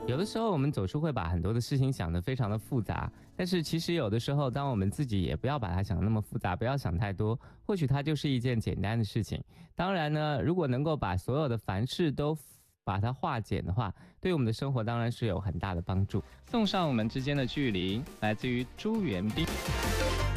有的时候我们总是会把很多的事情想得非常的复杂，但是其实有的时候，当我们自己也不要把它想得那么复杂，不要想太多，或许它就是一件简单的事情。当然呢，如果能够把所有的凡事都把它化简的话，对我们的生活当然是有很大的帮助。送上我们之间的距离，来自于朱元斌。